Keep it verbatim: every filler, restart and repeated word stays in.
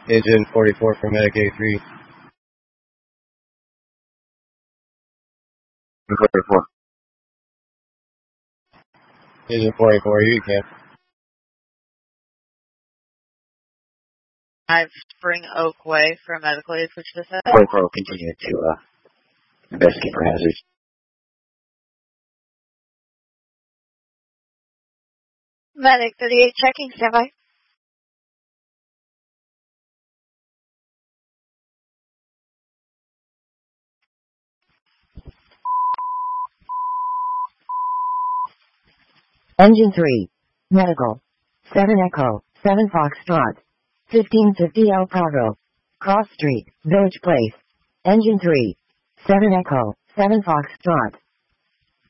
Agent forty-four for Medic eighty-three. forty-four. Agent forty-four, you can. five Spring Oak Way for medical aid for Twisted. forty-four will continue to uh, investigate for hazards. Medic thirty-eight checking, standby. Engine three. Medical. seven Echo. seven Foxtrot. fifteen fifty El Prado. Cross Street. Village Place. Engine three. seven Echo. seven Foxtrot.